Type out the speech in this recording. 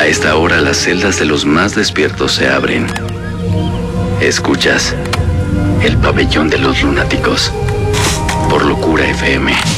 A esta hora las celdas de los más despiertos se abren. Escuchas El Pabellón de los Lunáticos por Locura FM.